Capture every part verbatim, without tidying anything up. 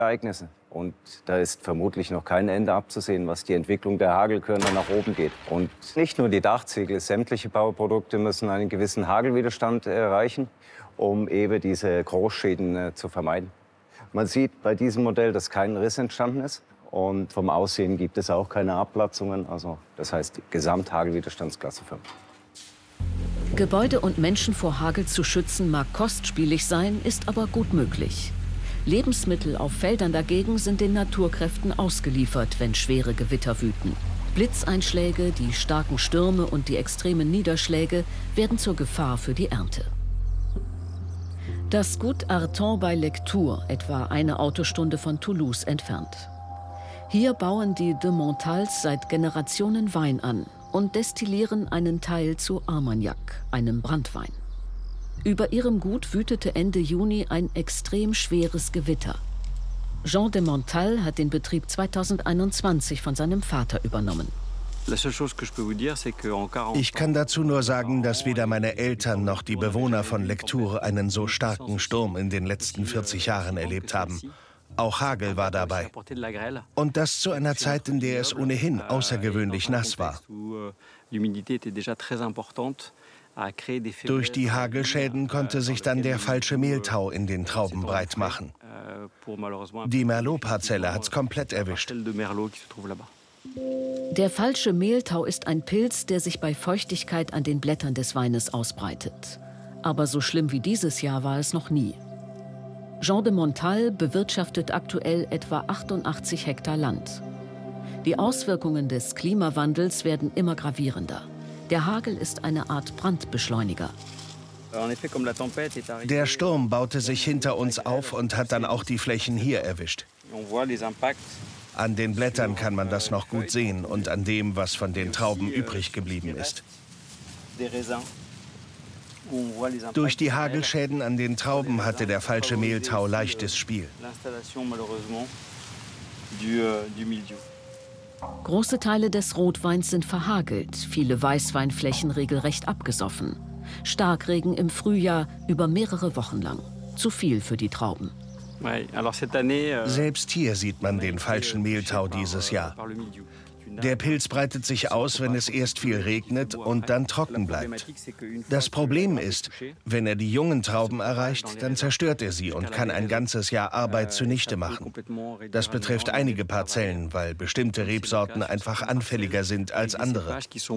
Ereignisse. Und da ist vermutlich noch kein Ende abzusehen, was die Entwicklung der Hagelkörner nach oben geht. Und nicht nur die Dachziegel, sämtliche Bauprodukte müssen einen gewissen Hagelwiderstand erreichen, um eben diese Großschäden äh, zu vermeiden. Man sieht bei diesem Modell, dass kein Riss entstanden ist. Und vom Aussehen gibt es auch keine Abplatzungen. Also, das heißt Gesamthagelwiderstandsklasse fünf. Gebäude und Menschen vor Hagel zu schützen mag kostspielig sein, ist aber gut möglich. Lebensmittel auf Feldern dagegen sind den Naturkräften ausgeliefert, wenn schwere Gewitter wüten. Blitzeinschläge, die starken Stürme und die extremen Niederschläge werden zur Gefahr für die Ernte. Das Gut Arton bei Lectoure, etwa eine Autostunde von Toulouse entfernt. Hier bauen die de Montals seit Generationen Wein an und destillieren einen Teil zu Armagnac, einem Branntwein. Über ihrem Gut wütete Ende Juni ein extrem schweres Gewitter. Jean de Montal hat den Betrieb zweitausendeinundzwanzig von seinem Vater übernommen. Ich kann dazu nur sagen, dass weder meine Eltern noch die Bewohner von Lectoure einen so starken Sturm in den letzten vierzig Jahren erlebt haben. Auch Hagel war dabei. Und das zu einer Zeit, in der es ohnehin außergewöhnlich nass war. Durch die Hagelschäden konnte sich dann der falsche Mehltau in den Trauben breit machen. Die Merlot-Parzelle hat's komplett erwischt. Der falsche Mehltau ist ein Pilz, der sich bei Feuchtigkeit an den Blättern des Weines ausbreitet. Aber so schlimm wie dieses Jahr war es noch nie. Jean de Montal bewirtschaftet aktuell etwa achtundachtzig Hektar Land. Die Auswirkungen des Klimawandels werden immer gravierender. Der Hagel ist eine Art Brandbeschleuniger. Der Sturm baute sich hinter uns auf und hat dann auch die Flächen hier erwischt. An den Blättern kann man das noch gut sehen und an dem, was von den Trauben übrig geblieben ist. Durch die Hagelschäden an den Trauben hatte der falsche Mehltau leichtes Spiel. Große Teile des Rotweins sind verhagelt, viele Weißweinflächen regelrecht abgesoffen. Starkregen im Frühjahr über mehrere Wochen lang. Zu viel für die Trauben. Selbst hier sieht man den falschen Mehltau dieses Jahr. Der Pilz breitet sich aus, wenn es erst viel regnet und dann trocken bleibt. Das Problem ist, wenn er die jungen Trauben erreicht, dann zerstört er sie und kann ein ganzes Jahr Arbeit zunichte machen. Das betrifft einige Parzellen, weil bestimmte Rebsorten einfach anfälliger sind als andere.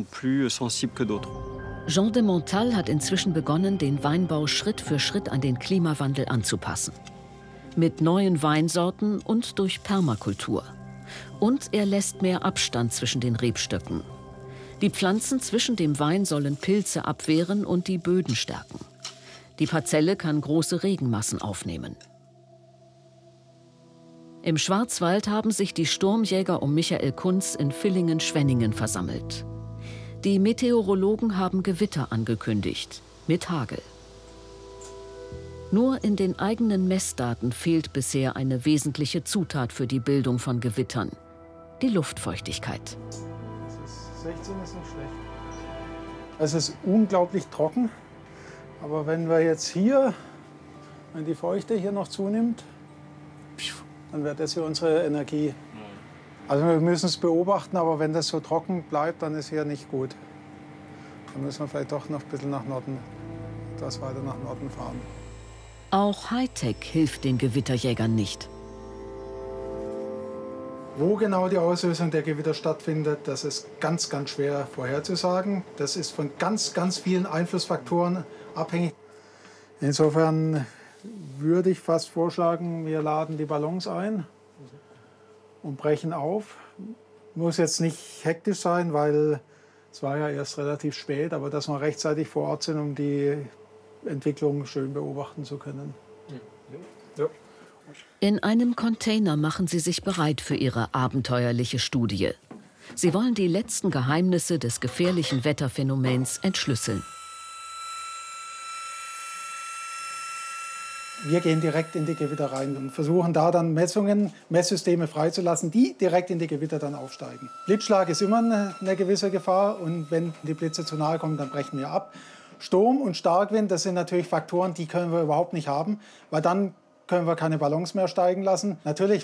Jean de Montal hat inzwischen begonnen, den Weinbau Schritt für Schritt an den Klimawandel anzupassen. Mit neuen Weinsorten und durch Permakultur. Und er lässt mehr Abstand zwischen den Rebstöcken. Die Pflanzen zwischen dem Wein sollen Pilze abwehren und die Böden stärken. Die Parzelle kann große Regenmassen aufnehmen. Im Schwarzwald haben sich die Sturmjäger um Michael Kunz in Villingen-Schwenningen versammelt. Die Meteorologen haben Gewitter angekündigt, mit Hagel. Nur in den eigenen Messdaten fehlt bisher eine wesentliche Zutat für die Bildung von Gewittern: die Luftfeuchtigkeit. sechzehn ist nicht schlecht. Es ist unglaublich trocken, aber wenn wir jetzt hier, wenn die Feuchte hier noch zunimmt, dann wird das hier unsere Energie. Also wir müssen es beobachten, aber wenn das so trocken bleibt, dann ist hier nicht gut. Dann müssen wir vielleicht doch noch ein bisschen nach Norden, etwas weiter nach Norden fahren. Auch Hightech hilft den Gewitterjägern nicht. Wo genau die Auslösung der Gewitter stattfindet, das ist ganz, ganz schwer vorherzusagen. Das ist von ganz, ganz vielen Einflussfaktoren abhängig. Insofern würde ich fast vorschlagen, wir laden die Ballons ein und brechen auf. Muss jetzt nicht hektisch sein, weil es war ja erst relativ spät, aber dass wir rechtzeitig vor Ort sind, um die Entwicklung schön beobachten zu können. Ja. In einem Container machen sie sich bereit für ihre abenteuerliche Studie. Sie wollen die letzten Geheimnisse des gefährlichen Wetterphänomens entschlüsseln. Wir gehen direkt in die Gewitter rein und versuchen da dann Messungen, Messsysteme freizulassen, die direkt in die Gewitter dann aufsteigen. Blitzschlag ist immer eine, eine gewisse Gefahr und wenn die Blitze zu nahe kommen, dann brechen wir ab. Sturm und Starkwind, das sind natürlich Faktoren, die können wir überhaupt nicht haben, weil dann können wir keine Ballons mehr steigen lassen. Natürlich